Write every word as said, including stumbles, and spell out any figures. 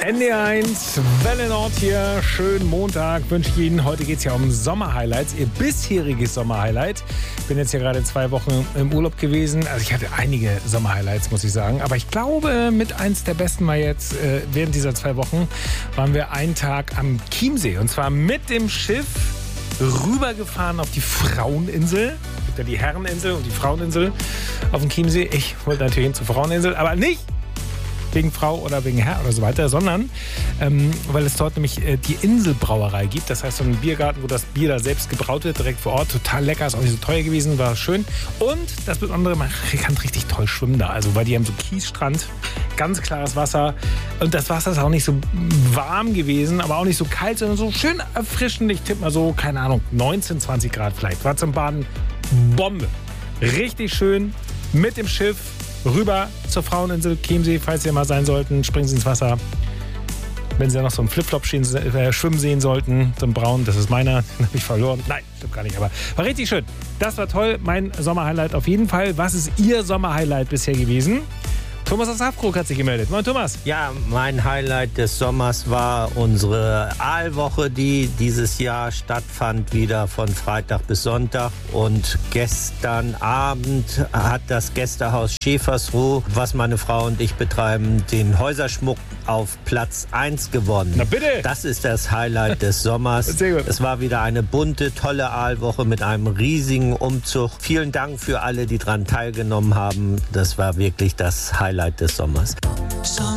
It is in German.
N D eins, Welle Nord hier. Schönen Montag wünsche ich Ihnen. Heute geht es ja um Sommerhighlights, Ihr bisheriges Sommerhighlight. Bin jetzt ja gerade zwei Wochen im Urlaub gewesen. Also ich hatte einige Sommerhighlights, muss ich sagen. Aber ich glaube, mit eins der besten war jetzt, äh, während dieser zwei Wochen, waren wir einen Tag am Chiemsee. Und zwar mit dem Schiff rübergefahren auf die Fraueninsel. Es gibt ja die Herreninsel und die Fraueninsel auf dem Chiemsee. Ich wollte natürlich hin zur Fraueninsel, aber nicht wegen Frau oder wegen Herr oder so weiter, sondern ähm, weil es dort nämlich äh, die Inselbrauerei gibt. Das heißt, so ein Biergarten, wo das Bier da selbst gebraut wird, direkt vor Ort. Total lecker, ist auch nicht so teuer gewesen, war schön. Und das Besondere, man kann richtig toll schwimmen da. Also, weil die haben so Kiesstrand, ganz klares Wasser. Und das Wasser ist auch nicht so warm gewesen, aber auch nicht so kalt, sondern so schön erfrischend. Ich tippe mal so, keine Ahnung, neunzehn, zwanzig Grad vielleicht. War zum Baden Bombe. Richtig schön mit dem Schiff rüber zur Fraueninsel Chiemsee, falls Sie mal sein sollten, springen Sie ins Wasser. Wenn Sie ja noch so einen Flipflop stehen, äh, schwimmen sehen sollten, so einen braunen, das ist meiner, den habe ich verloren. Nein, stimmt gar nicht, aber war richtig schön. Das war toll, mein Sommerhighlight auf jeden Fall. Was ist Ihr Sommerhighlight bisher gewesen? Thomas aus Hafkrug hat sich gemeldet. Moin Thomas. Ja, mein Highlight des Sommers war unsere Aalwoche, die dieses Jahr stattfand, wieder von Freitag bis Sonntag. Und gestern Abend hat das Gästehaus Schäfersruh, was meine Frau und ich betreiben, den Häuserschmuck auf Platz eins gewonnen. Na bitte! Das ist das Highlight des Sommers. Sehr gut. Es war wieder eine bunte, tolle Aalwoche mit einem riesigen Umzug. Vielen Dank für alle, die daran teilgenommen haben. Das war wirklich das Highlight des Sommers.